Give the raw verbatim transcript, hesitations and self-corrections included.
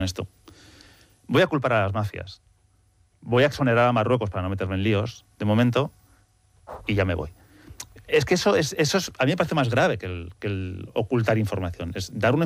esto. Voy a culpar a las mafias. Voy a exonerar a Marruecos para no meterme en líos, de momento, y ya me voy. Es que eso es, eso es, a mí me parece más grave que el, que el ocultar información. Es dar una